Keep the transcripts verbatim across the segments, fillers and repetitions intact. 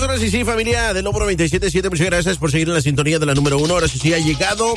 ahora sí, sí, familia del Lobo noventa y siete punto siete, muchas gracias por seguir en la sintonía de la número uno. Ahora sí, sí, ha llegado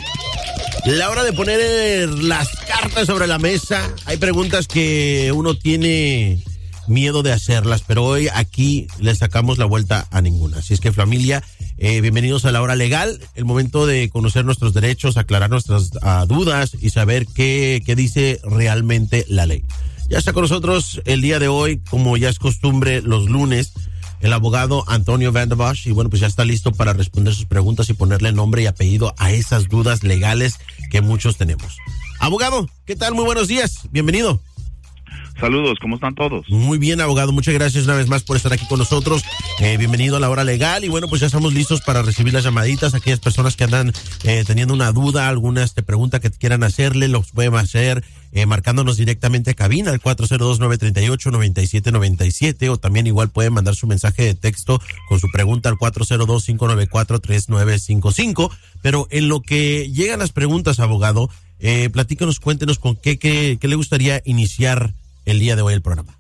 la hora de poner las cartas sobre la mesa. Hay preguntas que uno tiene miedo de hacerlas, pero hoy aquí le sacamos la vuelta a ninguna. Así es que, familia, eh, bienvenidos a la hora legal, el momento de conocer nuestros derechos, aclarar nuestras uh, dudas y saber qué, qué dice realmente la ley. Ya está con nosotros el día de hoy, como ya es costumbre, los lunes, el abogado Antonio Van Der Bosch, y bueno, pues ya está listo para responder sus preguntas y ponerle nombre y apellido a esas dudas legales que muchos tenemos. Abogado, ¿qué tal? Muy buenos días, bienvenido. Saludos, ¿cómo están todos? Muy bien, abogado, muchas gracias una vez más por estar aquí con nosotros. Eh, bienvenido a la hora legal y bueno, pues ya estamos listos para recibir las llamaditas. Aquellas personas que andan eh, teniendo una duda, alguna este, pregunta que quieran hacerle, los pueden hacer eh, marcándonos directamente a cabina al cuatro cero dos, nueve tres ocho, nueve siete nueve siete, o también igual pueden mandar su mensaje de texto con su pregunta al cuatro cero dos, cinco nueve cuatro, tres nueve cinco cinco. Pero en lo que llegan las preguntas, abogado, eh, platícanos, cuéntenos con qué, qué, qué le gustaría iniciar el día de hoy el programa.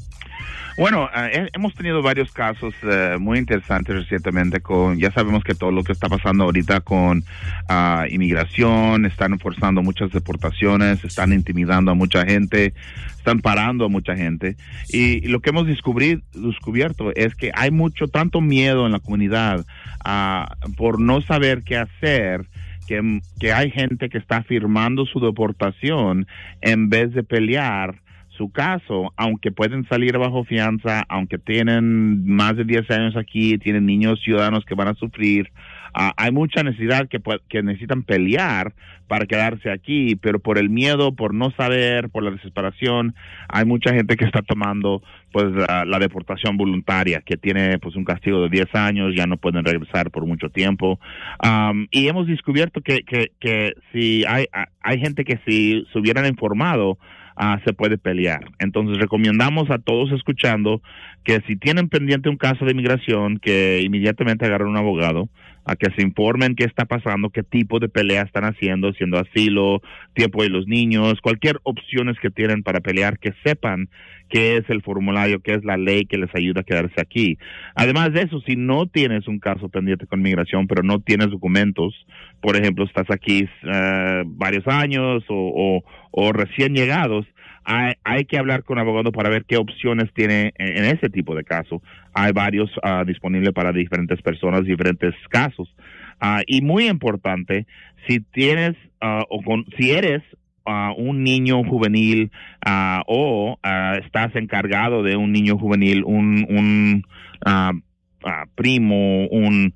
Bueno, uh, hemos tenido varios casos uh, muy interesantes recientemente con, ya sabemos que todo lo que está pasando ahorita con uh, inmigración, están forzando muchas deportaciones, están intimidando a mucha gente, están parando a mucha gente, y, y lo que hemos descubrir, descubierto es que hay mucho, tanto miedo en la comunidad uh, por no saber qué hacer, que, que hay gente que está firmando su deportación en vez de pelear su caso, aunque pueden salir bajo fianza, aunque tienen más de diez años aquí, tienen niños ciudadanos que van a sufrir, uh, hay mucha necesidad que, que necesitan pelear para quedarse aquí, pero por el miedo, por no saber, por la desesperación, hay mucha gente que está tomando pues la, la deportación voluntaria, que tiene pues un castigo de diez años, ya no pueden regresar por mucho tiempo, um, y hemos descubierto que, que, que si hay, hay gente que si se hubieran informado, Uh, se puede pelear. Entonces recomendamos a todos escuchando que si tienen pendiente un caso de inmigración, que inmediatamente agarren un abogado, a que se informen qué está pasando, qué tipo de pelea están haciendo, siendo asilo, tiempo de los niños, cualquier opciones que tienen para pelear, que sepan qué es el formulario, qué es la ley que les ayuda a quedarse aquí. Además de eso, si no tienes un caso pendiente con migración, pero no tienes documentos, por ejemplo, estás aquí uh, varios años o, o, o recién llegados, hay, hay que hablar con un abogado para ver qué opciones tiene en, en ese tipo de caso. Hay varios uh, disponibles para diferentes personas, diferentes casos. Uh, y muy importante, si tienes uh, o con, si eres Uh, un niño juvenil uh, o uh, estás encargado de un niño juvenil, un, un uh, uh, primo, un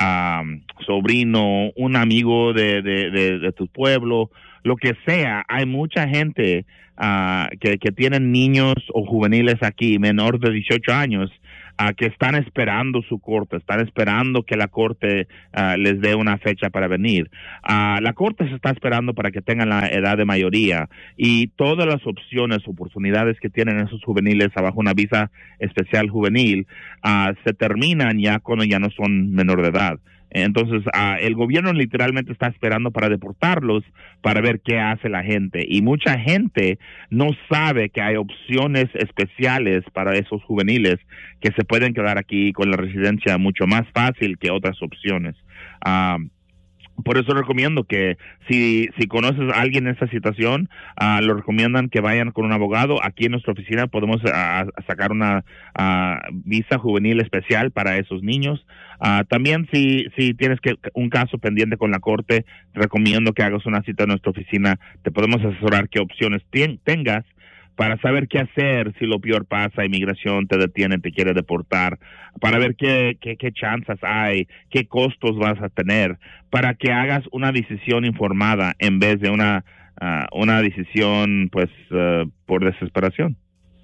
uh, sobrino, un amigo de, de, de, de tu pueblo, lo que sea, hay mucha gente uh, que, que tienen niños o juveniles aquí, menor de dieciocho años, Uh, que están esperando su corte, están esperando que la corte uh, les dé una fecha para venir. Uh, la corte se está esperando para que tengan la edad de mayoría y todas las opciones, oportunidades que tienen esos juveniles abajo una visa especial juvenil uh, se terminan ya cuando ya no son menor de edad. Entonces, uh, el gobierno literalmente está esperando para deportarlos para ver qué hace la gente. Y mucha gente no sabe que hay opciones especiales para esos juveniles que se pueden quedar aquí con la residencia mucho más fácil que otras opciones. Uh, Por eso recomiendo que si si conoces a alguien en esta situación, uh, lo recomiendan que vayan con un abogado. Aquí en nuestra oficina podemos uh, sacar una uh, visa juvenil especial para esos niños. Uh, también si si tienes que un caso pendiente con la corte, recomiendo que hagas una cita en nuestra oficina. Te podemos asesorar qué opciones ten, tengas para saber qué hacer si lo peor pasa, inmigración te detiene, te quiere deportar, para ver qué, qué, qué chances hay, qué costos vas a tener, para que hagas una decisión informada en vez de una, uh, una decisión pues uh, por desesperación.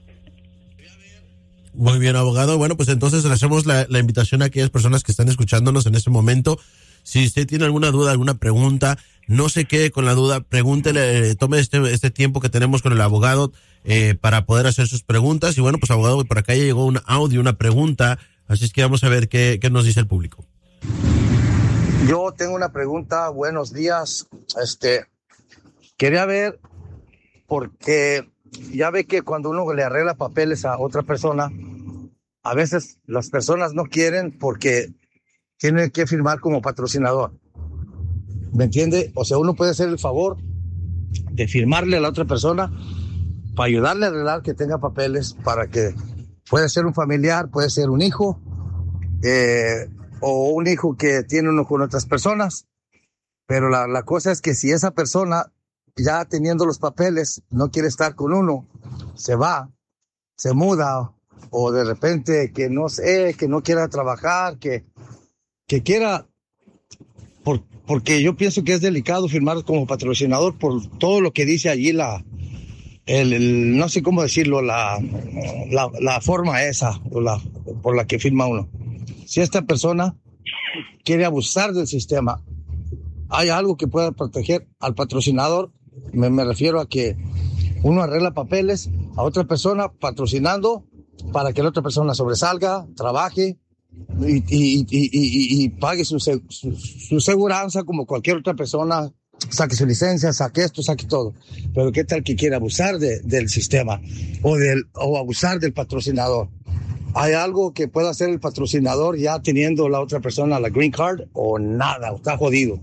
Muy bien, abogado. Bueno, pues entonces le hacemos la, la invitación a aquellas personas que están escuchándonos en este momento. Si usted tiene alguna duda, alguna pregunta, no se quede con la duda, pregúntele, tome este, este tiempo que tenemos con el abogado eh, para poder hacer sus preguntas. Y bueno, pues abogado, por acá ya llegó un audio, una pregunta, así es que vamos a ver qué, qué nos dice el público. Yo tengo una pregunta, buenos días. Este, quería ver, porque ya ve que cuando uno le arregla papeles a otra persona, a veces las personas no quieren porque tienen que firmar como patrocinador. ¿Me entiende? O sea, uno puede hacer el favor de firmarle a la otra persona para ayudarle a arreglar que tenga papeles, para que puede ser un familiar, puede ser un hijo, eh, o un hijo que tiene uno con otras personas. Pero la, la cosa es que si esa persona, ya teniendo los papeles, no quiere estar con uno, se va, se muda, o de repente que no sé, que no quiera trabajar, que, que quiera, por, porque yo pienso que es delicado firmar como patrocinador por todo lo que dice allí la, el, el no sé cómo decirlo, la, la, la forma esa, o la, por la que firma uno. Si esta persona quiere abusar del sistema, hay algo que pueda proteger al patrocinador. Me, me refiero a que uno arregla papeles a otra persona patrocinando para que la otra persona sobresalga, trabaje y, y, y, y, y pague su, su, su seguranza como cualquier otra persona, saque su licencia, saque esto, saque todo. Pero ¿qué tal que quiera abusar de, del sistema o, del, o abusar del patrocinador? ¿Hay algo que pueda hacer el patrocinador ya teniendo la otra persona la green card o nada? Está jodido.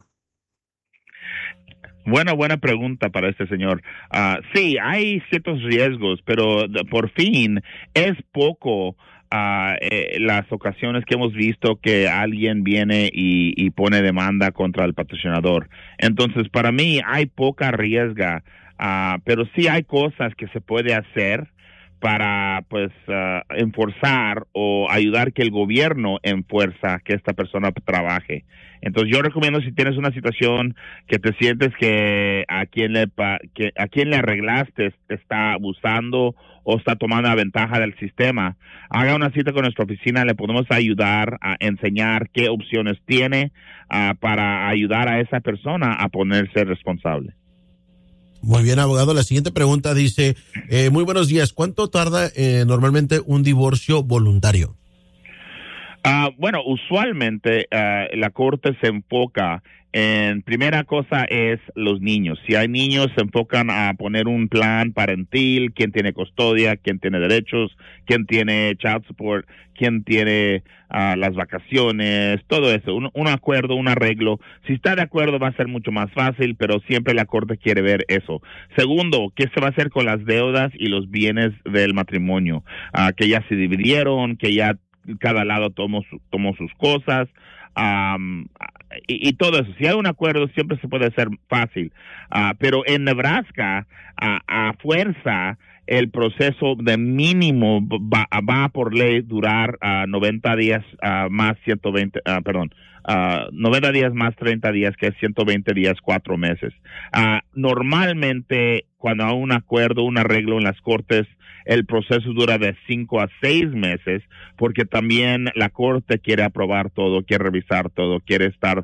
Buena, buena pregunta para este señor. Uh, sí, hay ciertos riesgos, pero de, por fin es poco uh, eh, las ocasiones que hemos visto que alguien viene y, y pone demanda contra el patrocinador. Entonces, para mí hay poca riesga, uh, pero sí hay cosas que se puede hacer para, pues, uh, enforzar o ayudar que el gobierno enfuerza que esta persona trabaje. Entonces, yo recomiendo, si tienes una situación que te sientes que a quien le que a quien le arreglaste te está abusando o está tomando ventaja del sistema, haga una cita con nuestra oficina. Le podemos ayudar a enseñar qué opciones tiene uh, para ayudar a esa persona a ponerse responsable. Muy bien, abogado. La siguiente pregunta dice, eh, muy buenos días, ¿cuánto tarda eh, normalmente un divorcio voluntario? Uh, bueno, usualmente uh, la corte se enfoca en, primera cosa es los niños. Si hay niños, se enfocan a poner un plan parentil, quién tiene custodia, quién tiene derechos, quién tiene child support, quién tiene uh, las vacaciones, todo eso, un, un acuerdo, un arreglo. Si está de acuerdo va a ser mucho más fácil, pero siempre la corte quiere ver eso. Segundo, ¿qué se va a hacer con las deudas y los bienes del matrimonio? Uh, que ya se dividieron, que ya cada lado tomó, su, tomó sus cosas, um, y, y todo eso. Si hay un acuerdo, siempre se puede hacer fácil. Uh, pero en Nebraska, uh, a fuerza, el proceso de mínimo va, va por ley durar uh, noventa días uh, más ciento veinte, uh, perdón, uh, noventa días más treinta días, que es ciento veinte días, cuatro meses. Uh, normalmente, cuando hay un acuerdo, un arreglo en las cortes, el proceso dura de cinco a seis meses, porque también la corte quiere aprobar todo, quiere revisar todo, quiere estar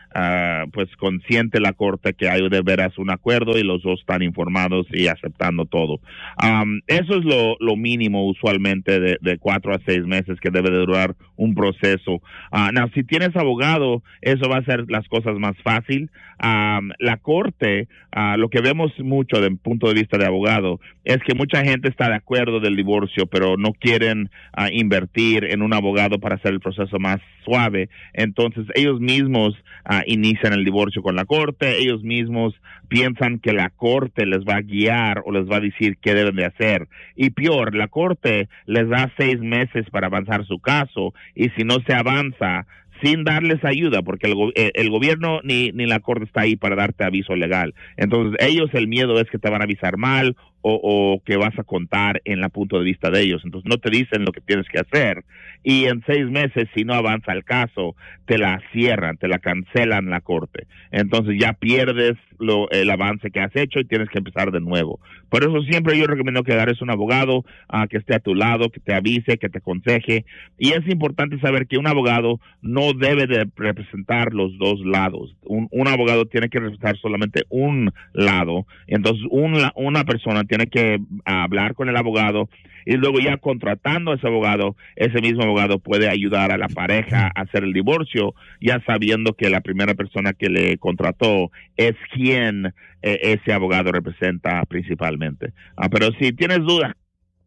uh, pues consciente la corte que hay de veras un acuerdo y los dos están informados y aceptando todo. Um, eso es lo, lo mínimo usualmente de, de cuatro a seis meses que debe de durar un proceso. Uh, now, si tienes abogado, eso va a hacer las cosas más fácil. Um, la corte, uh, lo que vemos mucho desde el punto de vista de abogado, es que mucha gente está de acuerdo del divorcio, pero no quieren uh, invertir en un abogado para hacer el proceso más suave. Entonces, ellos mismos uh, inician el divorcio con la corte, ellos mismos piensan que la corte les va a guiar o les va a decir qué deben de hacer. Y peor, la corte les da seis meses para avanzar su caso, y si no se avanza, sin darles ayuda, porque el, el gobierno ni, ni la corte está ahí para darte aviso legal. Entonces, ellos, el miedo es que te van a avisar mal o, o que vas a contar en la punto de vista de ellos. Entonces, no te dicen lo que tienes que hacer. Y en seis meses, si no avanza el caso, te la cierran, te la cancelan la corte. Entonces, ya pierdes lo, el avance que has hecho y tienes que empezar de nuevo. Por eso siempre yo recomiendo que agarres un abogado uh, que esté a tu lado, que te avise, que te aconseje. Y es importante saber que un abogado no debe de representar los dos lados. Un, un abogado tiene que representar solamente un lado. Entonces, una, una persona tiene que hablar con el abogado, y luego ya contratando a ese abogado, ese mismo abogado puede ayudar a la pareja a hacer el divorcio, ya sabiendo que la primera persona que le contrató es quien eh, ese abogado representa principalmente. Ah, pero si tienes dudas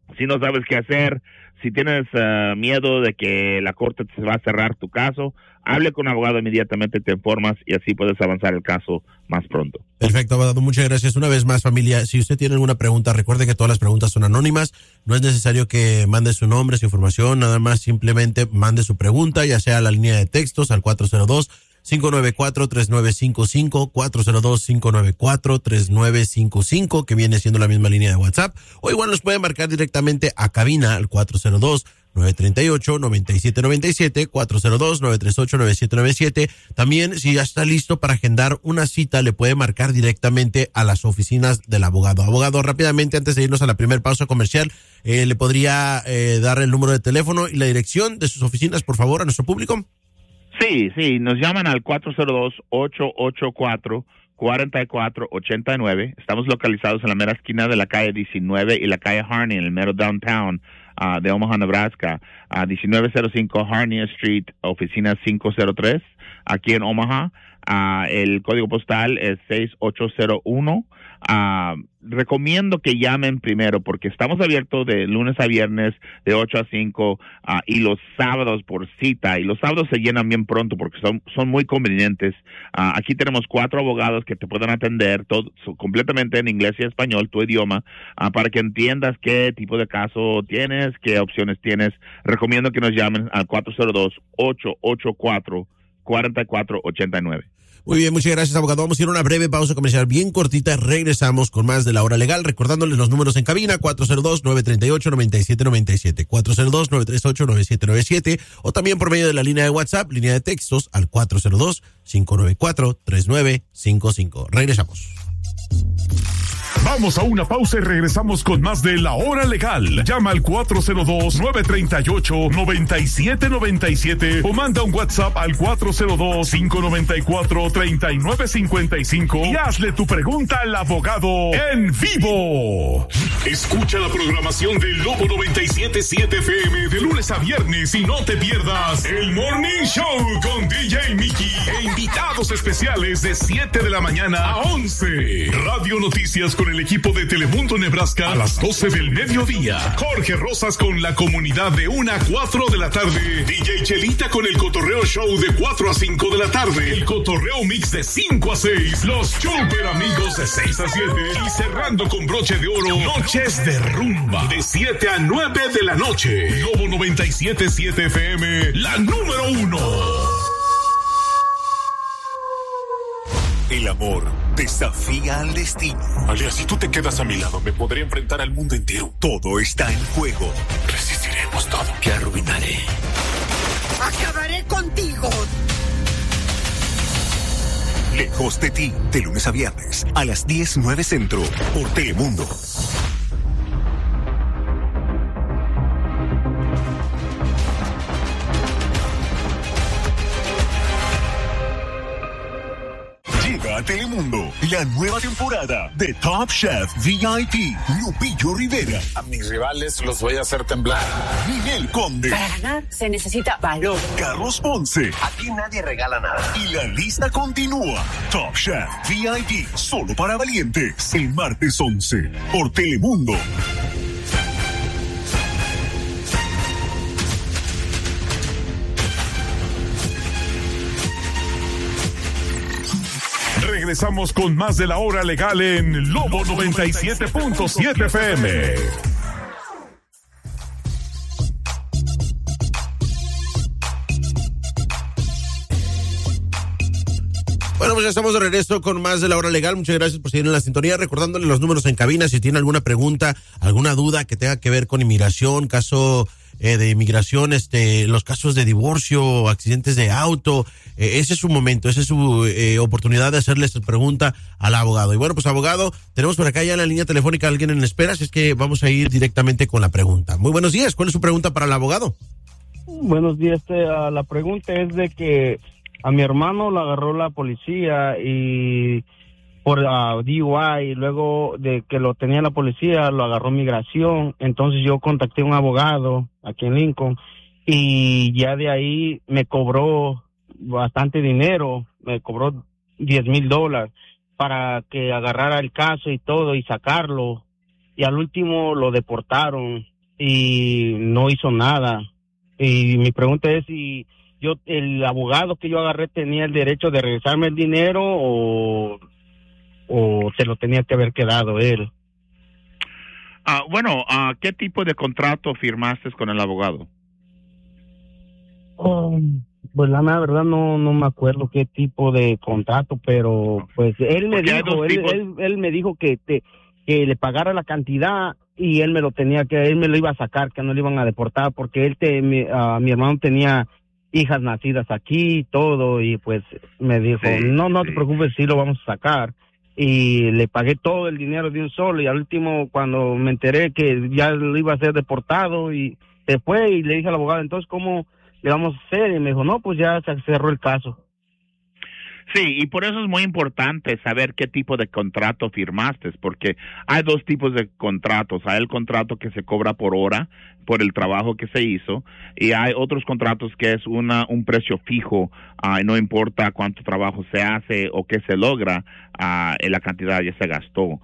Si no sabes qué hacer, si tienes uh, miedo de que la corte se va a cerrar tu caso, hable con un abogado inmediatamente, te informas y así puedes avanzar el caso más pronto. Perfecto, abogado, muchas gracias. Una vez más, familia, si usted tiene alguna pregunta, recuerde que todas las preguntas son anónimas. No es necesario que mande su nombre, su información, nada más simplemente mande su pregunta, ya sea a la línea de textos al cuatro cero dos, cinco nueve cuatro, tres nueve cinco cinco, cuatro cero dos, cinco nueve cuatro, tres nueve cinco cinco, que viene siendo la misma línea de WhatsApp, o igual nos puede marcar directamente a cabina al cuatro cero dos, nueve tres ocho, nueve siete nueve siete, cuatro cero dos, nueve tres ocho, nueve siete nueve siete. También, si ya está listo para agendar una cita, le puede marcar directamente a las oficinas del abogado. Abogado, rápidamente, antes de irnos a la primera pausa comercial, eh, ¿le podría eh, dar el número de teléfono y la dirección de sus oficinas, por favor, a nuestro público? Sí, sí, nos llaman al cuatro cero dos, ocho ocho cuatro, cuatro cuatro ocho nueve. Estamos localizados en la mera esquina de la calle diecinueve y la calle Harney, en el mero downtown uh, de Omaha, Nebraska. Uh, diecinueve cero cinco Harney Street, oficina cinco cero tres, aquí en Omaha. Uh, el código postal es seis ocho cero uno. Uh, recomiendo que llamen primero porque estamos abiertos de lunes a viernes de ocho a cinco uh, y los sábados por cita, y los sábados se llenan bien pronto porque son, son muy convenientes. Uh, aquí tenemos cuatro abogados que te pueden atender todo, so, completamente en inglés y español, tu idioma, uh, para que entiendas qué tipo de caso tienes, qué opciones tienes. Recomiendo que nos llamen al cuatro cero dos, ocho ocho cuatro, cuatro cuatro ocho nueve. Muy bien, muchas gracias, abogado. Vamos a ir a una breve pausa comercial bien cortita. Regresamos con más de La Hora Legal, recordándoles los números en cabina: cuatro cero dos, nueve tres ocho, nueve siete nueve siete, cuatro cero dos, nueve tres ocho, nueve siete nueve siete, o también por medio de la línea de WhatsApp, línea de textos al cuatro cero dos, cinco nueve cuatro, tres nueve cinco cinco. Regresamos. Vamos a una pausa y regresamos con más de La Hora Legal. Llama al cuatro cero dos, nueve tres ocho, nueve siete nueve siete o manda un WhatsApp al cuatro cero dos, cinco nueve cuatro, tres nueve cinco cinco y hazle tu pregunta al abogado en vivo. Escucha la programación del Lobo noventa y siete punto siete F M de lunes a viernes y no te pierdas el Morning Show con D J Mickey e invitados especiales de siete de la mañana a once. Radio Noticias con el equipo de Telemundo Nebraska a las doce del mediodía. Jorge Rosas con la comunidad de una a cuatro de la tarde. D J Chelita con el Cotorreo Show de cuatro a cinco de la tarde. El Cotorreo Mix de cinco a seis. Los Super Amigos de seis a siete. Y cerrando con broche de oro, Noches de Rumba de siete a nueve de la noche. Lobo noventa y siete punto siete F M, la número uno. El amor desafía al destino. Alias, si tú te quedas a mi lado, me podré enfrentar al mundo entero. Todo está en juego. Resistiremos todo. Te arruinaré. ¡Acabaré contigo! Lejos de ti, de lunes a viernes, a las diez nueve Centro, por Telemundo. Llega a Telemundo la nueva temporada de Top Chef V I P. Lupillo Rivera. A mis rivales los voy a hacer temblar. Ninel Conde. Para ganar se necesita valor. Carlos Ponce. Aquí nadie regala nada. Y la lista continúa. Top Chef V I P, solo para valientes. El martes once, por Telemundo. Regresamos con más de La Hora Legal en Lobo noventa y siete punto siete F M. Bueno, pues ya estamos de regreso con más de La Hora Legal. Muchas gracias por seguir en la sintonía, recordándole los números en cabina. Si tiene alguna pregunta, alguna duda que tenga que ver con inmigración, caso eh, de inmigración, este, los casos de divorcio, accidentes de auto, eh, ese es su momento, esa es su eh, oportunidad de hacerle esta pregunta al abogado. Y bueno, pues abogado, tenemos por acá ya en la línea telefónica a alguien en espera, así es que vamos a ir directamente con la pregunta. Muy buenos días, ¿cuál es su pregunta para el abogado? Buenos días, este, uh, la pregunta es de que a mi hermano lo agarró la policía y por uh, D U I, y luego de que lo tenía la policía lo agarró migración. Entonces yo contacté a un abogado aquí en Lincoln y ya de ahí me cobró bastante dinero, me cobró diez mil dólares para que agarrara el caso y todo y sacarlo, y al último lo deportaron. y no hizo nada. Y mi pregunta es si yo, el abogado que yo agarré tenía el derecho de regresarme el dinero o, o se lo tenía que haber quedado él. Ah, bueno, uh, ¿qué tipo de contrato firmaste con el abogado? Oh, pues la verdad no no me acuerdo qué tipo de contrato, pero pues él me dijo, él, él, él me dijo que te, que le pagara la cantidad y él me lo tenía que, él me lo iba a sacar, que no le iban a deportar porque él te, mi, uh, mi hermano tenía hijas nacidas aquí y todo, y pues me dijo, sí, no, no sí. te preocupes, sí lo vamos a sacar. Y le pagué todo el dinero de un solo, y al último, cuando me enteré que ya lo iba a ser deportado, y se fue, y le dije al abogado, entonces, ¿cómo le vamos a hacer? Y me dijo, no, pues ya se cerró el caso. Sí, y por eso es muy importante saber qué tipo de contrato firmaste, porque hay dos tipos de contratos. Hay el contrato que se cobra por hora, por el trabajo que se hizo, y hay otros contratos que es una un precio fijo, uh, no importa cuánto trabajo se hace o qué se logra, uh, la cantidad ya se gastó. Uh,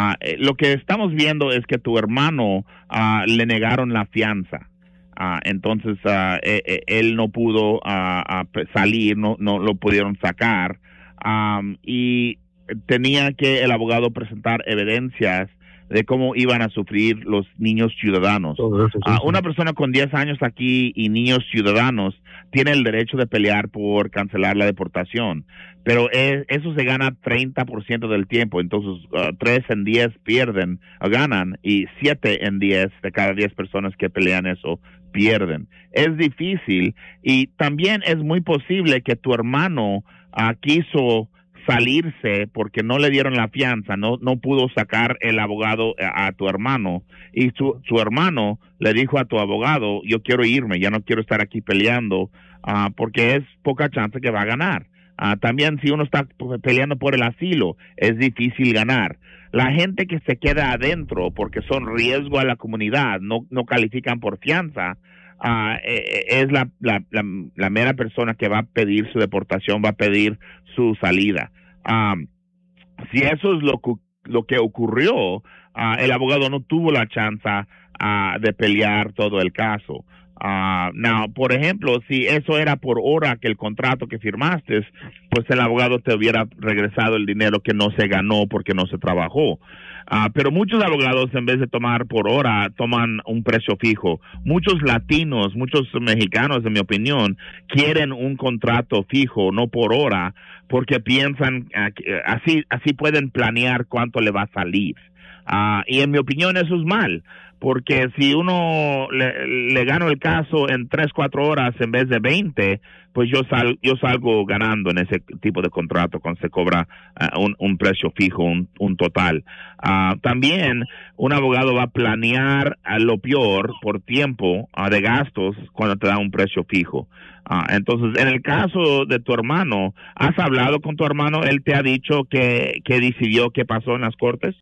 lo que estamos viendo es que tu hermano uh, le negaron la fianza. Uh, entonces uh, eh, él no pudo uh, uh, salir, no no lo pudieron sacar, um, y tenía que el abogado presentar evidencias de cómo iban a sufrir los niños ciudadanos. Uh, una persona con diez años aquí y niños ciudadanos tiene el derecho de pelear por cancelar la deportación, pero es, eso se gana treinta por ciento del tiempo. Entonces uh, tres en diez pierden o ganan, y siete en diez de cada diez personas que pelean eso pierden. Es difícil, y también es muy posible que tu hermano uh, quiso salirse porque no le dieron la fianza, no no pudo sacar el abogado a, a tu hermano, y su, su hermano le dijo a tu abogado, yo quiero irme, ya no quiero estar aquí peleando, uh, porque es poca chance que va a ganar. Uh, también si uno está peleando por el asilo, es difícil ganar. La gente que se queda adentro porque son riesgo a la comunidad, no no califican por fianza, uh, eh, es la, la, la, la mera persona que va a pedir su deportación, va a pedir su salida. Um, si eso es lo, lo que ocurrió, uh, el abogado no tuvo la chance uh, de pelear todo el caso. Uh, now, por ejemplo, si eso era por hora que el contrato que firmaste, pues el abogado te hubiera regresado el dinero que no se ganó porque no se trabajó. Uh, pero muchos abogados, en vez de tomar por hora, toman un precio fijo. Muchos latinos, muchos mexicanos, en mi opinión, quieren un contrato fijo, no por hora, porque piensan uh, que así así pueden planear cuánto le va a salir. Uh, y en mi opinión eso es mal, porque si uno le, le gano el caso en tres, cuatro horas en vez de veinte, pues yo sal, yo salgo ganando en ese tipo de contrato cuando se cobra uh, un, un precio fijo, un, un total. Uh, también un abogado va a planear a lo peor por tiempo uh, de gastos cuando te da un precio fijo. Uh, entonces, en el caso de tu hermano, ¿has hablado con tu hermano? ¿Él te ha dicho que, que decidió qué pasó en las cortes?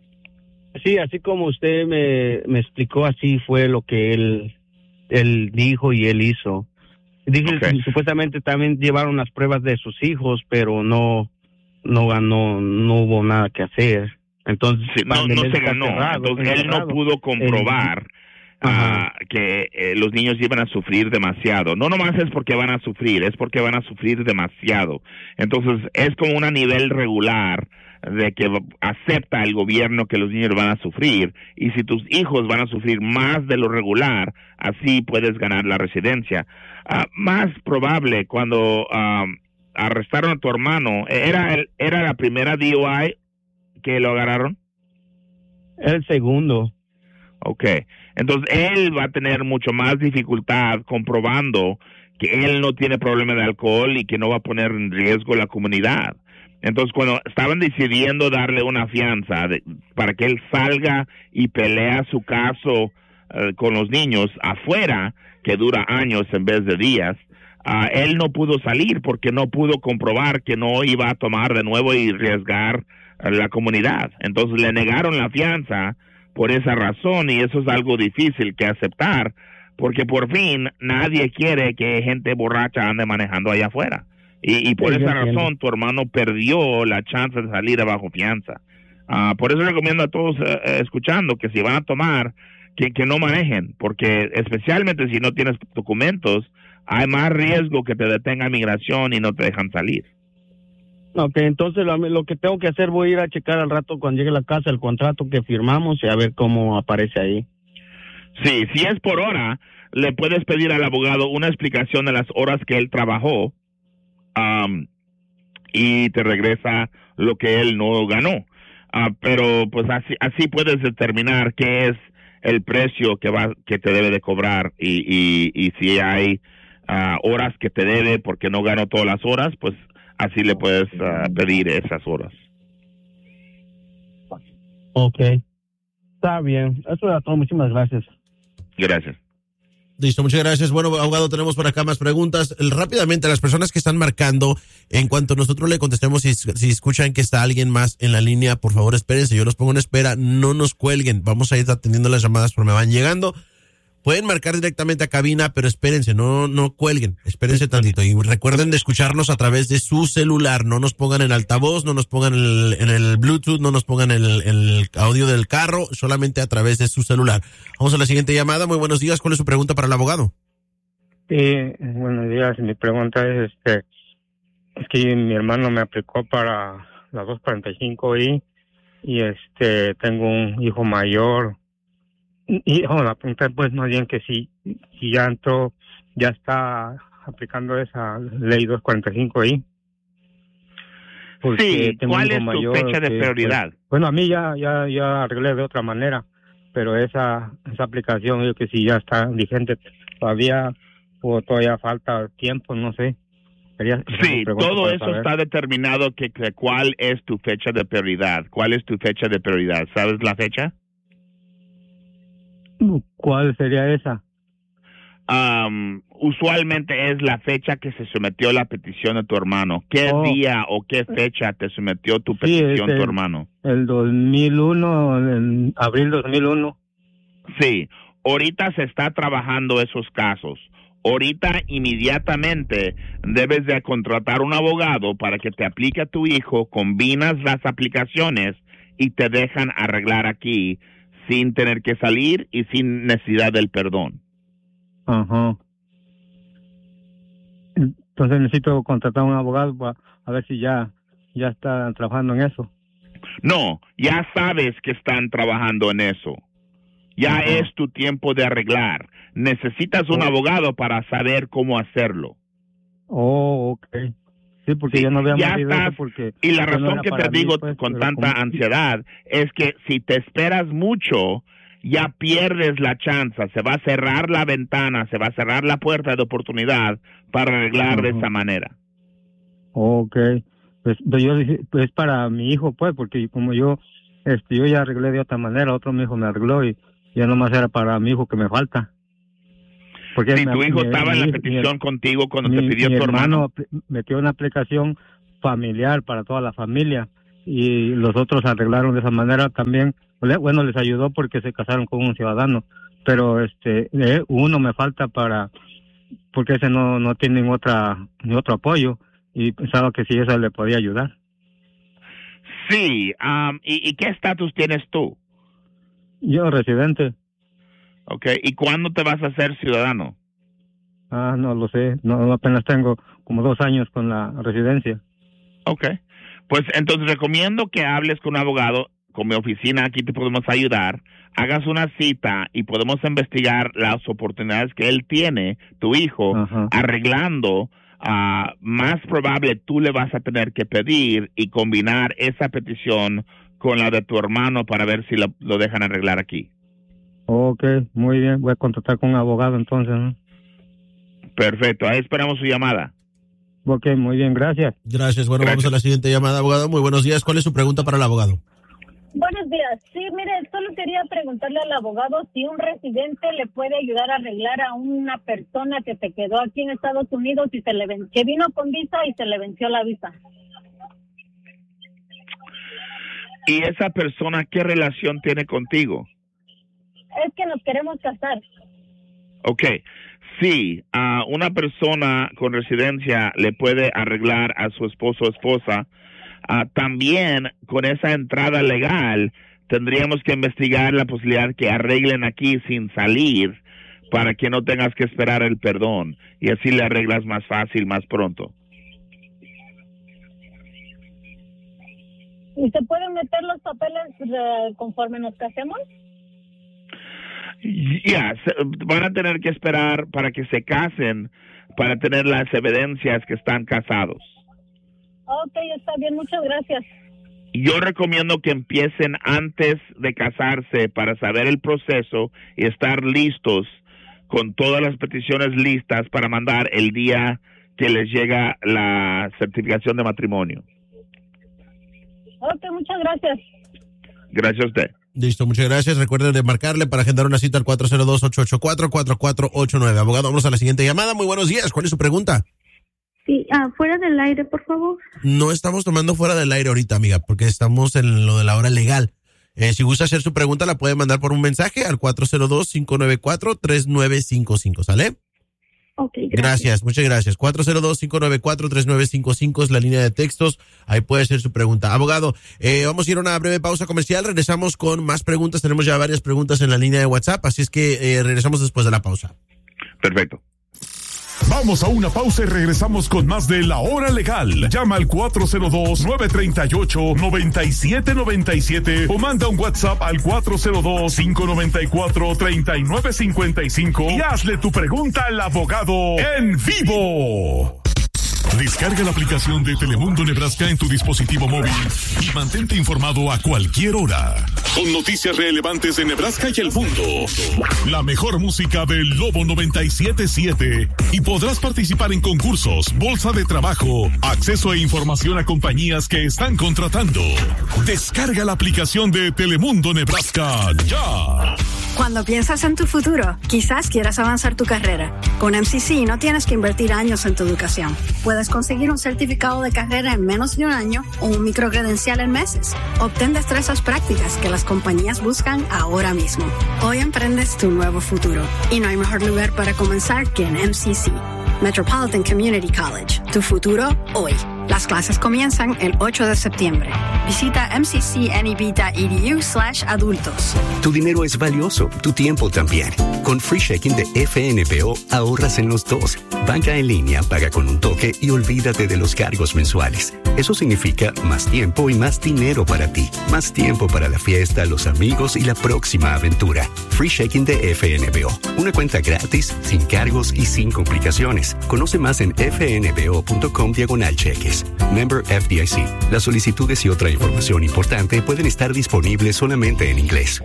Sí, así como usted me, me explicó, así fue lo que él, él dijo y él hizo. Dije, okay. Supuestamente también llevaron las pruebas de sus hijos, pero no no ganó, no hubo nada que hacer. Entonces, sí, no, no se ganó. Cerrado, Entonces, él cerrado. no pudo comprobar el, uh, que eh, los niños iban a sufrir demasiado. No nomás es porque van a sufrir, es porque van a sufrir demasiado. Entonces, es como un nivel regular de que acepta el gobierno que los niños van a sufrir, y si tus hijos van a sufrir más de lo regular, así puedes ganar la residencia. Uh, más probable, cuando uh, arrestaron a tu hermano, ¿era el, era la primera D U I que lo agarraron? El segundo. Okay, entonces él va a tener mucho más dificultad comprobando que él no tiene problema de alcohol y que no va a poner en riesgo la comunidad. Entonces, cuando estaban decidiendo darle una fianza de, para que él salga y pelea su caso uh, con los niños afuera, que dura años en vez de días, uh, él no pudo salir porque no pudo comprobar que no iba a tomar de nuevo y arriesgar uh, la comunidad. Entonces, le negaron la fianza por esa razón, y eso es algo difícil que aceptar, porque por fin nadie quiere que gente borracha ande manejando allá afuera. Y, y por sí, esa razón tu hermano perdió la chance de salir de bajo fianza. Uh, por eso recomiendo a todos uh, escuchando que si van a tomar, que, que no manejen, porque especialmente si no tienes documentos, hay más riesgo que te detenga migración y no te dejan salir. Ok, entonces lo, lo que tengo que hacer, voy a ir a checar al rato cuando llegue a la casa el contrato que firmamos y a ver cómo aparece ahí. Sí, si es por hora, le puedes pedir al abogado una explicación de las horas que él trabajó um, y te regresa lo que él no ganó. Uh, pero pues así, así puedes determinar qué es el precio que va que te debe de cobrar y, y, y si hay uh, horas que te debe porque no ganó todas las horas, pues así le puedes uh, pedir esas horas. Ok, está bien, eso era todo, muchísimas gracias. Gracias. Listo, muchas gracias. Bueno, abogado, tenemos por acá más preguntas. Rápidamente, las personas que están marcando, en cuanto nosotros le contestemos, si, si escuchan que está alguien más en la línea, por favor, espérense. Yo los pongo en espera. No nos cuelguen. Vamos a ir atendiendo las llamadas por me van llegando. Pueden marcar directamente a cabina, pero espérense, no, no cuelguen. Espérense tantito. Y recuerden de escucharnos a través de su celular. No nos pongan en altavoz, no nos pongan en el, en el Bluetooth, no nos pongan en el, en el audio del carro, solamente a través de su celular. Vamos a la siguiente llamada. Muy buenos días. ¿Cuál es su pregunta para el abogado? Sí, buenos días. Mi pregunta es, este, es que mi hermano me aplicó para la dos cuarenta y cinco I y este, tengo un hijo mayor. Y oh, la pregunta pues más bien que si, si ya entró, ya está aplicando esa ley dos cuarenta y cinco I. Sí, ¿cuál es tu fecha de que, prioridad? Pues, bueno, a mí ya, ya, ya arreglé de otra manera, pero esa, esa aplicación, yo que si ya está vigente todavía, o todavía falta tiempo, no sé. Quería, sí, todo eso saber. Está determinado que, que cuál es tu fecha de prioridad. ¿Cuál es tu fecha de prioridad? ¿Sabes la fecha? ¿Cuál sería esa? Um, usualmente es la fecha que se sometió la petición de tu hermano. ¿Qué oh. día o qué fecha te sometió tu petición sí, el, tu hermano? El dos mil uno, en abril dos mil uno. Sí, ahorita se está trabajando esos casos. Ahorita inmediatamente debes de contratar un abogado para que te aplique a tu hijo, combinas las aplicaciones y te dejan arreglar aquí sin tener que salir y sin necesidad del perdón. Ajá. Entonces necesito contratar a un abogado para a ver si ya, ya está trabajando en eso. No, ya sabes que están trabajando en eso. Ya Ajá. es tu tiempo de arreglar. Necesitas un oh. abogado para saber cómo hacerlo. Oh, okay. Sí, porque sí, yo no había ya estás, porque y la razón no que te digo mí, pues, con tanta como... ansiedad es que si te esperas mucho, ya pierdes la chance, se va a cerrar la ventana, se va a cerrar la puerta de oportunidad para arreglar uh-huh. de esa manera. Okay, pues, pues yo pues para mi hijo, pues, porque como yo, este, yo ya arreglé de otra manera, otro mi hijo me arregló y ya nomás era para mi hijo que me falta. Porque si tu hijo mi, estaba mi, en la petición mi, contigo cuando mi, te pidió tu hermano, hermano metió una aplicación familiar para toda la familia y los otros arreglaron de esa manera también. Bueno, les ayudó porque se casaron con un ciudadano, pero este uno me falta para porque ese no no tienen otra ni otro apoyo y pensaba que si eso le podía ayudar. Sí, um, ¿y, y qué estatus tienes tú? Yo residente. Okay, ¿y cuándo te vas a hacer ciudadano? Ah, no lo sé, no apenas tengo como dos años con la residencia. Okay, pues entonces recomiendo que hables con un abogado, con mi oficina aquí te podemos ayudar, hagas una cita y podemos investigar las oportunidades que él tiene, tu hijo, Ajá. arreglando, uh, más probable tú le vas a tener que pedir y combinar esa petición con la de tu hermano para ver si lo, lo dejan arreglar aquí. Ok, muy bien. Voy a contactar con un abogado entonces, ¿no? Perfecto. Ahí esperamos su llamada. Ok, muy bien. Gracias. Gracias. Bueno, Gracias. Vamos a la siguiente llamada, abogado. Muy buenos días. ¿Cuál es su pregunta para el abogado? Buenos días. Sí, mire, solo quería preguntarle al abogado si un residente le puede ayudar a arreglar a una persona que se quedó aquí en Estados Unidos y se le ven- que vino con visa y se le venció la visa. ¿Y esa persona qué relación tiene contigo? Es que nos queremos casar. Ok, sí, a uh, una persona con residencia le puede arreglar a su esposo o esposa. Uh, también con esa entrada legal tendríamos que investigar la posibilidad que arreglen aquí sin salir para que no tengas que esperar el perdón y así le arreglas más fácil, más pronto. ¿Y se pueden meter los papeles eh, conforme nos casemos? Ya, yeah, van a tener que esperar para que se casen para tener las evidencias que están casados. Ok, está bien, muchas gracias. Yo recomiendo que empiecen antes de casarse para saber el proceso y estar listos con todas las peticiones listas para mandar el día que les llega la certificación de matrimonio. Ok, muchas gracias. Gracias a usted. Listo, muchas gracias. Recuerden de marcarle para agendar una cita al cuatro cero dos, ocho ocho cuatro, cuatro cuatro ocho nueve. Abogado, vamos a la siguiente llamada. Muy buenos días. ¿Cuál es su pregunta? Sí, ah, fuera del aire, por favor. No estamos tomando fuera del aire ahorita, amiga, porque estamos en lo de la hora legal. Eh, si gusta hacer su pregunta, la puede mandar por un mensaje al cuatro cero dos, cinco nueve cuatro, tres nueve cinco cinco. ¿Sale? Ok, gracias. Gracias, muchas gracias. cuatro cero dos, cinco nueve cuatro, tres nueve cinco cinco es la línea de textos. Ahí puede ser su pregunta. Abogado, eh, vamos a ir a una breve pausa comercial. Regresamos con más preguntas. Tenemos ya varias preguntas en la línea de WhatsApp, así es que eh, regresamos después de la pausa. Perfecto. Vamos a una pausa y regresamos con más de La Hora Legal. Llama al cuatro cero dos, nueve tres ocho, nueve siete nueve siete o manda un WhatsApp al cuatro cero dos, cinco nueve cuatro, tres nueve cinco cinco y hazle tu pregunta al abogado en vivo. Descarga la aplicación de Telemundo Nebraska en tu dispositivo móvil y mantente informado a cualquier hora. Con noticias relevantes de Nebraska y el mundo. La mejor música del Lobo noventa y siete siete. Y podrás participar en concursos, bolsa de trabajo, acceso e información a compañías que están contratando. Descarga la aplicación de Telemundo Nebraska ya. Cuando piensas en tu futuro, quizás quieras avanzar tu carrera. Con M C C no tienes que invertir años en tu educación. Puedes conseguir un certificado de carrera en menos de un año o un microcredencial en meses. Obtén destrezas prácticas que las compañías buscan ahora mismo. Hoy emprendes tu nuevo futuro. Y no hay mejor lugar para comenzar que en M C C. Metropolitan Community College. Tu futuro hoy. Las clases comienzan el ocho de septiembre. Visita m c c n e b dot e d u slash adultos. Tu dinero es valioso, tu tiempo también. Con Free Checking de F N B O ahorras en los dos. Banca en línea, paga con un toque y olvídate de los cargos mensuales. Eso significa más tiempo y más dinero para ti. Más tiempo para la fiesta, los amigos y la próxima aventura. Free Checking de F N B O. Una cuenta gratis, sin cargos y sin complicaciones. Conoce más en fnbo.com diagonal cheques. Member F D I C. Las solicitudes y otra información importante pueden estar disponibles solamente en inglés.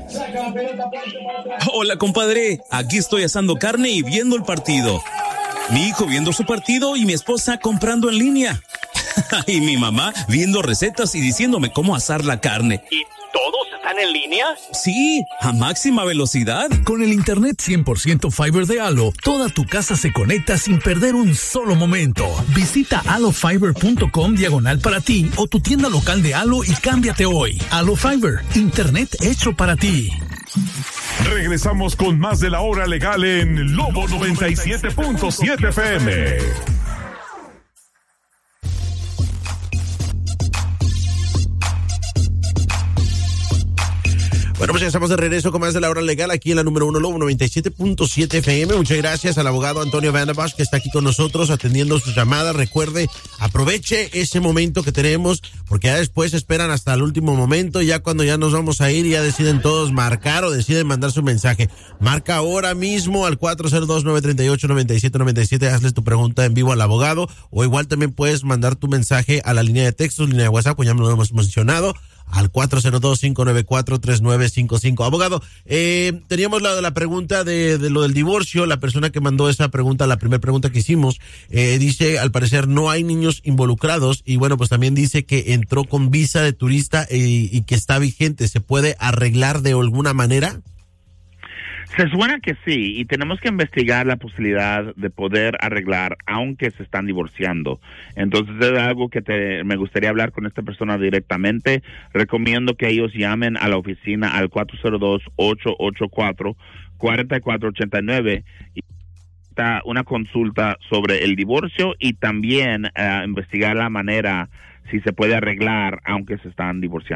Hola, compadre. Aquí estoy asando carne y viendo el partido. Mi hijo viendo su partido y mi esposa comprando en línea. Y mi mamá viendo recetas y diciéndome cómo asar la carne. ¿Y todos están en línea? Sí, a máxima velocidad. Con el internet cien por ciento Fiber de Allo, toda tu casa se conecta sin perder un solo momento. Visita allofiber.com diagonal para ti o tu tienda local de Allo y cámbiate hoy. Allo Fiber, internet hecho para ti. Regresamos con más de La Hora Legal en Lobo noventa y siete punto siete F M. Bueno, pues ya estamos de regreso con más de La Hora Legal aquí en la número uno Lobo noventa y siete punto siete F M. Muchas gracias al abogado Antonio Vanderbosch que está aquí con nosotros atendiendo sus llamadas. Recuerde, aproveche ese momento que tenemos porque ya después esperan hasta el último momento. Ya cuando ya nos vamos a ir ya deciden todos marcar o deciden mandar su mensaje. Marca ahora mismo al cuatro cero dos, nueve tres ocho, nueve siete nueve siete. Hazles tu pregunta en vivo al abogado o igual también puedes mandar tu mensaje a la línea de textos, línea de WhatsApp, como ya lo hemos mencionado, al cuatro cero dos, cinco nueve cuatro, tres nueve cinco cinco. Abogado, eh, teníamos la, la pregunta de, de lo del divorcio. La persona que mandó esa pregunta, la primera pregunta que hicimos, eh, dice, al parecer no hay niños involucrados y bueno, pues también dice que entró con visa de turista y, y que está vigente. ¿Se puede arreglar de alguna manera? Se suena que sí, y tenemos que investigar la posibilidad de poder arreglar aunque se están divorciando. Entonces es algo que te, me gustaría hablar con esta persona directamente. Recomiendo que ellos llamen a la oficina al cuatro cero dos, ocho ocho cuatro, cuatro cuatro ocho nueve y está una consulta sobre el divorcio y también uh, investigar la manera si se puede arreglar aunque se están divorciando.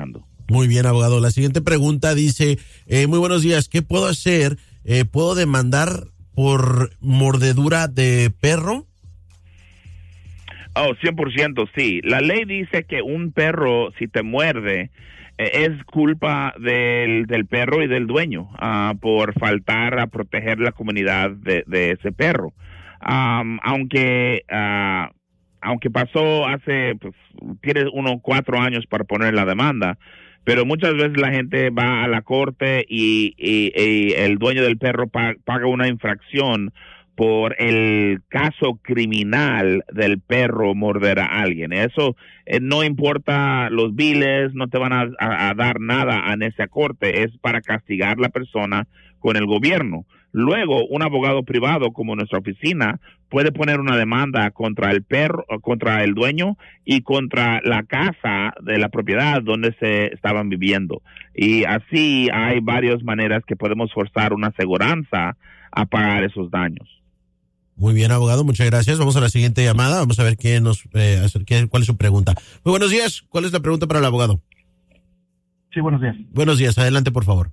Muy bien, abogado. La siguiente pregunta dice, eh, muy buenos días, ¿qué puedo hacer? Eh, ¿Puedo demandar por mordedura de perro? Oh, cien por ciento sí. La ley dice que un perro, si te muerde, eh, es culpa del, del perro y del dueño uh, por faltar a proteger la comunidad de, de ese perro. Um, aunque... Uh, aunque pasó hace, pues, tiene unos cuatro años para poner la demanda, pero muchas veces la gente va a la corte y, y, y el dueño del perro pa- paga una infracción por el caso criminal del perro morder a alguien. Eso eh, no importa los biles, no te van a, a, a dar nada en esa corte, es para castigar a la persona con el gobierno. Luego, un abogado privado como nuestra oficina puede poner una demanda contra el perro, contra el dueño y contra la casa de la propiedad donde se estaban viviendo. Y así hay varias maneras que podemos forzar una aseguranza a pagar esos daños. Muy bien, abogado, muchas gracias. Vamos a la siguiente llamada. Vamos a ver qué nos, eh, hacer, qué, cuál es su pregunta. Muy buenos días. ¿Cuál es la pregunta para el abogado? Sí, buenos días. Buenos días. Adelante, por favor.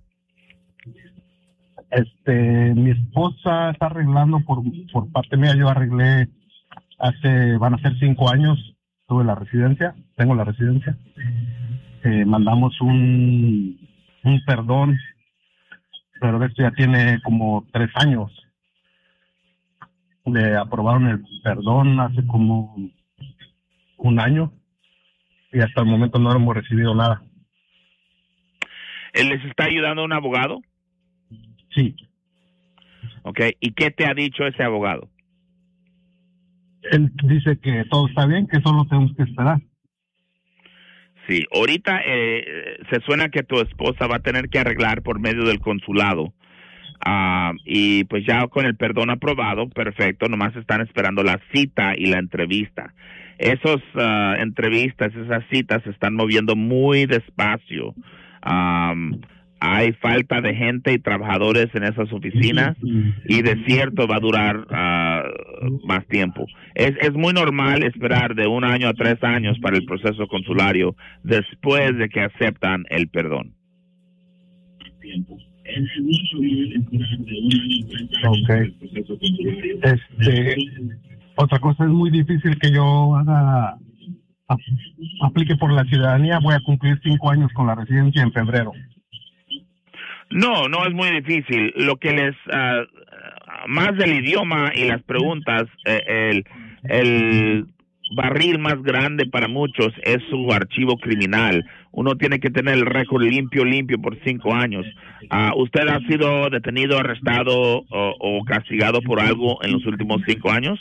Este, mi esposa está arreglando por, por parte mía. Yo arreglé hace, van a ser cinco años. Tuve la residencia, tengo la residencia. Eh, mandamos un, un perdón, pero de esto ya tiene como tres años. Le aprobaron el perdón hace como un año y hasta el momento no hemos recibido nada. ¿Él les está ayudando un abogado? Sí. Ok, ¿y qué te ha dicho ese abogado? Él dice que todo está bien, que solo tenemos que esperar. Sí, ahorita eh, se suena que tu esposa va a tener que arreglar por medio del consulado. Uh, y pues ya con el perdón aprobado, perfecto, nomás están esperando la cita y la entrevista. Esas uh, entrevistas, esas citas se están moviendo muy despacio. Um, hay falta de gente y trabajadores en esas oficinas y de cierto va a durar uh, más tiempo. Es, es muy normal esperar de un año a tres años para el proceso consulario después de que aceptan el perdón. Okay. Este, otra cosa, es muy difícil que yo haga a, aplique por la ciudadanía. Voy a cumplir cinco años con la residencia en febrero. No, no es muy difícil. Lo que les uh, más del idioma y las preguntas, eh, el el barril más grande para muchos es su archivo criminal. Uno tiene que tener el récord limpio, limpio por cinco años. Uh, ¿Usted ha sido detenido, arrestado o, o castigado por algo en los últimos cinco años?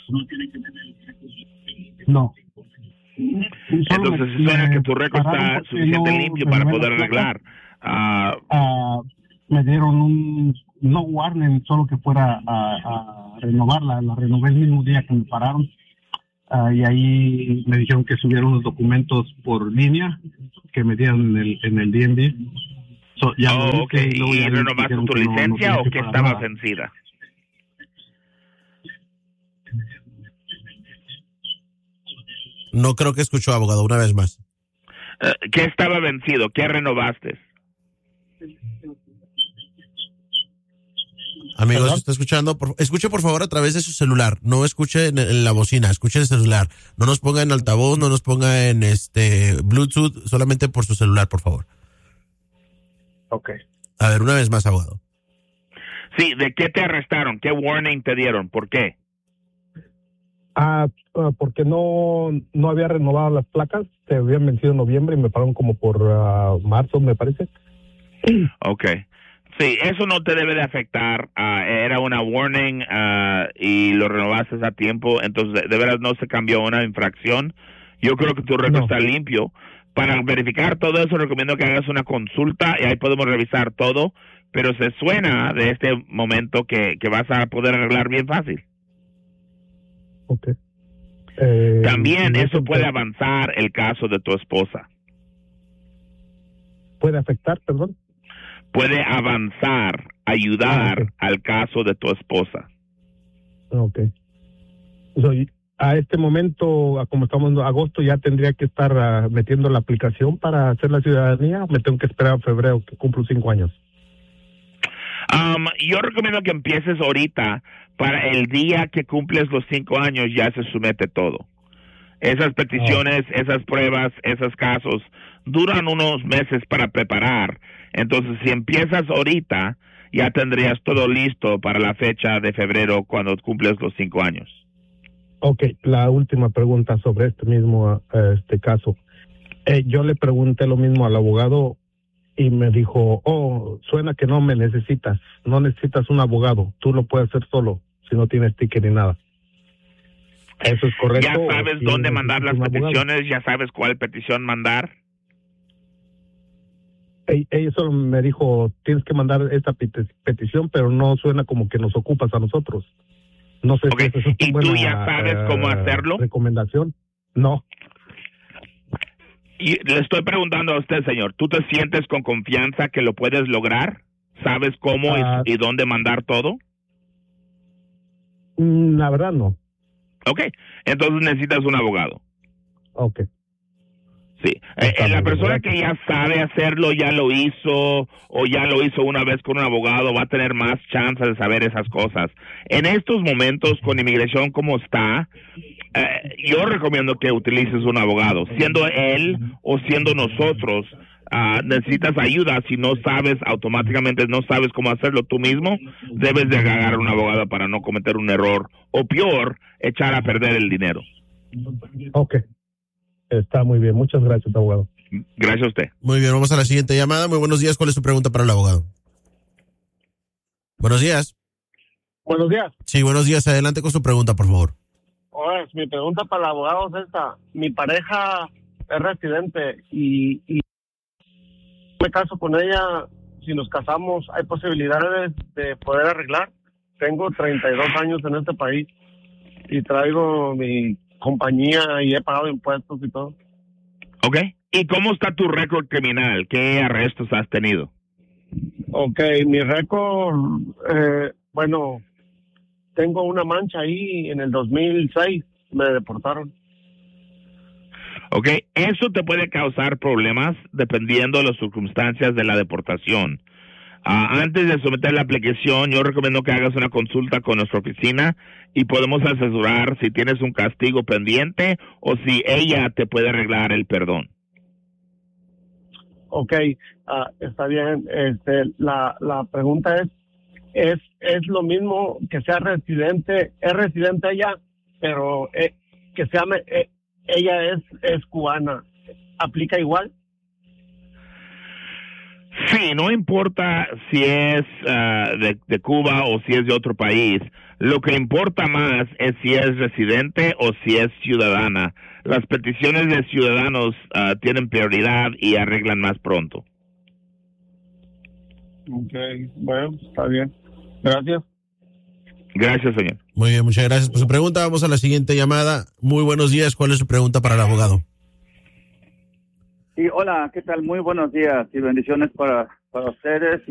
No. Entonces se suena que tu récord está suficiente limpio para poder arreglar. Uh, uh, me dieron un no warning, solo que fuera a, a renovarla. La renové el mismo día que me pararon. Uh, y ahí me dijeron que subieron unos documentos por línea que me dieron en el, en el D M V. So, ya oh, ok. ¿Y renovaste tu licencia no, no o que estaba nada. vencida? No creo que escuchó, abogado, una vez más. Uh, ¿Qué estaba vencido? ¿Qué renovaste? Amigos, ¿Perdón? ¿Está escuchando? Por, escuche por favor a través de su celular. No escuche en, en la bocina, escuche el celular. No nos ponga en altavoz, no nos ponga en este Bluetooth, solamente por su celular, por favor. Ok. A ver, una vez más, abogado. Sí, ¿de qué te arrestaron? ¿Qué warning te dieron? ¿Por qué? Ah, porque no, no había renovado las placas. Se habían vencido en noviembre y me pararon como por uh, marzo, me parece. Ok. Sí, eso no te debe de afectar. Uh, era una warning uh, y lo renovaste a tiempo. Entonces, de veras no se cambió una infracción. Yo creo que tu récord no. está limpio. Para verificar todo eso, recomiendo que hagas una consulta y ahí podemos revisar todo. Pero se suena de este momento que, que vas a poder arreglar bien fácil. Ok. Eh, También eso puede avanzar el caso de tu esposa. ¿Puede afectar, perdón? Puede avanzar, ayudar ah, okay. al caso de tu esposa. Ok. So, a este momento, a como estamos en agosto, ya tendría que estar uh, metiendo la aplicación para hacer la ciudadanía. Me tengo que esperar a febrero, que cumplo cinco años. Um, yo recomiendo que empieces ahorita. Para el día que cumples los cinco años ya se somete todo. Esas peticiones, oh. esas pruebas, esos casos duran unos meses para preparar. Entonces, si empiezas ahorita, ya tendrías todo listo para la fecha de febrero cuando cumples los cinco años. Ok, la última pregunta sobre este mismo uh, este caso. Eh, yo le pregunté lo mismo al abogado y me dijo, oh, suena que no me necesitas, no necesitas un abogado, tú lo puedes hacer solo si no tienes ticket ni nada. ¿Eso es correcto? ¿Ya sabes dónde mandar las peticiones? Abogado? ¿Ya sabes cuál petición mandar? Ella solo me dijo, tienes que mandar esta petición, pero no suena como que nos ocupas a nosotros. No sé okay. si eso es ¿Y buena, tú ya sabes uh, cómo hacerlo? ¿Recomendación? No. Y le estoy preguntando a usted, señor, ¿tú te sientes con confianza que lo puedes lograr? ¿Sabes cómo uh, y, y dónde mandar todo? La verdad no. Ok, entonces necesitas un abogado. Ok. Sí, eh, la persona que ya sabe hacerlo, ya lo hizo o ya lo hizo una vez con un abogado, va a tener más chance de saber esas cosas. En estos momentos, con inmigración como está, eh, yo recomiendo que utilices un abogado. Siendo él o siendo nosotros, uh, necesitas ayuda. Si no sabes, automáticamente no sabes cómo hacerlo tú mismo, debes de agarrar un abogado para no cometer un error o peor, echar a perder el dinero. Ok. Está muy bien. Muchas gracias, abogado. Gracias a usted. Muy bien, vamos a la siguiente llamada. Muy buenos días. ¿Cuál es su pregunta para el abogado? Buenos días. Buenos días. Sí, buenos días. Adelante con su pregunta, por favor. Pues, mi pregunta para el abogado es esta. Mi pareja es residente y, y me caso con ella. Si nos casamos, ¿hay posibilidades de poder arreglar? Tengo treinta y dos años en este país y traigo mi compañía y he pagado impuestos y todo. Ok. ¿Y cómo está tu récord criminal? ¿Qué arrestos has tenido? Ok, mi récord, eh, bueno, tengo una mancha ahí en el dos mil seis, me deportaron. Ok, eso te puede causar problemas dependiendo de las circunstancias de la deportación. Uh, antes de someter la aplicación, yo recomiendo que hagas una consulta con nuestra oficina y podemos asesorar si tienes un castigo pendiente o si ella te puede arreglar el perdón. Ok, uh, está bien. Este, la, la pregunta es, es, es lo mismo que sea residente, es residente ella, pero eh, que sea, eh, ella es, es cubana, ¿aplica igual? Sí, no importa si es uh, de, de Cuba o si es de otro país. Lo que importa más es si es residente o si es ciudadana. Las peticiones de ciudadanos uh, tienen prioridad y arreglan más pronto. Ok, bueno, está bien. Gracias. Gracias, señor. Muy bien, muchas gracias por su pregunta. Vamos a la siguiente llamada. Muy buenos días. ¿Cuál es su pregunta para el abogado? Sí, hola, ¿qué tal? Muy buenos días y bendiciones para, para ustedes